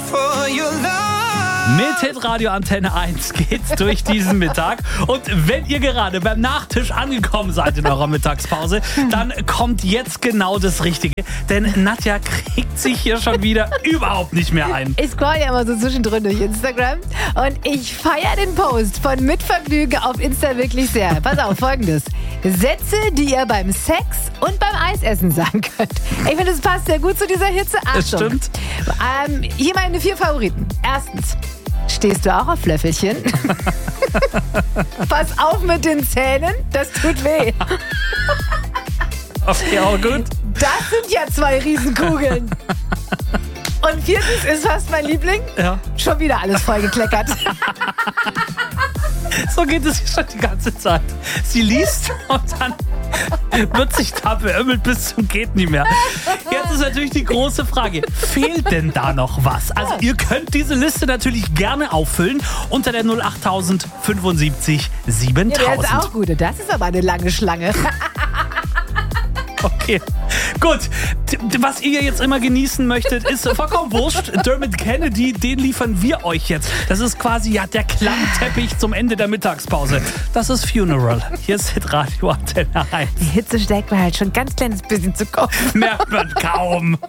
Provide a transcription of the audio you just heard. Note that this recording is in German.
Mit Hitradio Antenne 1 geht's durch diesen Mittag. Und wenn ihr gerade beim Nachtisch angekommen seid in eurer Mittagspause, dann kommt jetzt genau das Richtige. Denn Nadja kriegt sich hier schon wieder überhaupt nicht mehr ein. Ich scroll ja immer so zwischendrin durch Instagram und ich feiere den Post von Mitvergnügen auf Insta wirklich sehr. Pass auf, Folgendes. Sätze, die ihr beim Sex und beim Eisessen sagen könnt. Ich finde, das passt sehr gut zu dieser Hitze. Achtung. Das stimmt. Hier meine 4 Favoriten. Erstens. Stehst du auch auf Löffelchen? Pass auf mit den Zähnen, das tut weh. Okay, auch gut. Das sind ja 2 Riesenkugeln. Und 4. ist fast mein Liebling. Ja. Schon wieder alles vollgekleckert. So geht es schon die ganze Zeit. Sie liest und dann wird sich da beömmelt bis zum geht nicht mehr. Jetzt ist natürlich die große Frage, fehlt denn da noch was? Also ihr könnt diese Liste natürlich gerne auffüllen unter der 08000 75 7000. Ja, das ist auch gut. Das ist aber eine lange Schlange. Okay, gut. Was ihr jetzt immer genießen möchtet, ist vollkommen wurscht. Dermot Kennedy, den liefern wir euch jetzt. Das ist quasi ja der Klangteppich zum Ende der Mittagspause. Das ist Funeral. Hier ist Hitradio Antenne 1. Die Hitze steckt mir halt schon ein ganz kleines bisschen zu Kopf. Merkt man kaum.